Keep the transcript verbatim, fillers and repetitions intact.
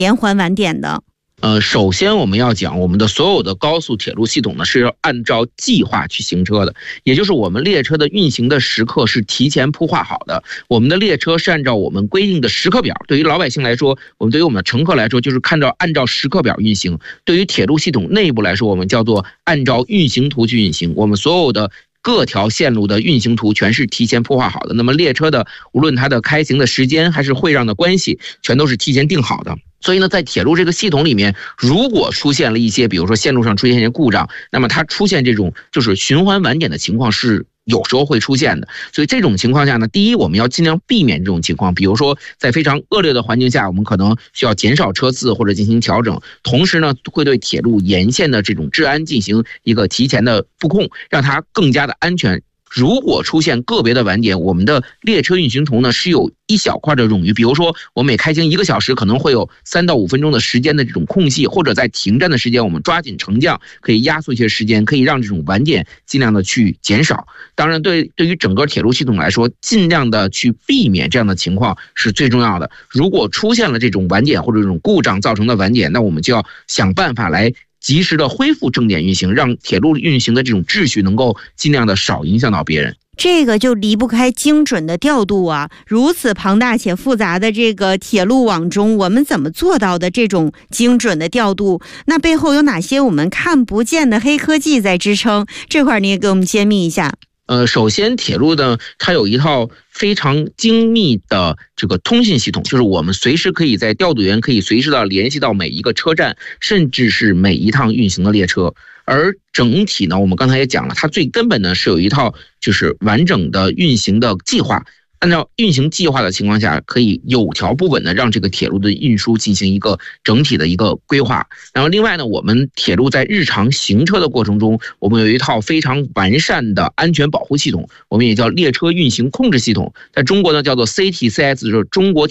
连环晚点的？ 呃，首先我们要讲，我们的所有的高速铁路系统呢是要按照计划去行车的，也就是我们列车的运行的时刻是提前铺画好的。我们的列车是按照我们规定的时刻表，对于老百姓来说，我们对于我们的乘客来说，就是看照按照时刻表运行。对于铁路系统内部来说，我们叫做按照运行图去运行。我们所有的各条线路的运行图全是提前铺画好的，那么列车的无论它的开行的时间还是会让的关系，全都是提前定好的。所以呢，在铁路这个系统里面，如果出现了一些，比如说线路上出现一些故障，那么它出现这种就是循环晚点的情况是有时候会出现的。所以这种情况下呢，第一，我们要尽量避免这种情况，比如说在非常恶劣的环境下，我们可能需要减少车次或者进行调整，同时呢，会对铁路沿线的这种治安进行一个提前的布控，让它更加的安全。如果出现个别的晚点，我们的列车运行图呢是有一小块的冗余，比如说我每开行一个小时可能会有三到五分钟的时间的这种空隙，或者在停站的时间我们抓紧乘降，可以压缩一些时间，可以让这种晚点尽量的去减少。当然对对于整个铁路系统来说，尽量的去避免这样的情况是最重要的。如果出现了这种晚点或者这种故障造成的晚点，那我们就要想办法来及时的恢复正点运行，让铁路运行的这种秩序能够尽量的少影响到别人。 这个就离不开精准的调度啊！如此庞大且复杂的这个铁路网中，我们怎么做到的这种精准的调度？那背后有哪些我们看不见的黑科技在支撑？这块你也给我们揭秘一下。 呃，首先铁路呢，它有一套非常精密的这个通信系统，就是我们随时可以在调度员可以随时的联系到每一个车站，甚至是每一趟运行的列车。而整体呢，我们刚才也讲了，它最根本呢是有一套就是完整的运行的计划。按照运行计划的情况下，可以有条不紊的让这个铁路的运输进行一个整体的一个规划。然后另外呢，我们铁路在日常行车的过程中，我们有一套非常完善的安全保护系统，我们也叫列车运行控制系统，在中国呢叫做 C T C S， 就是中国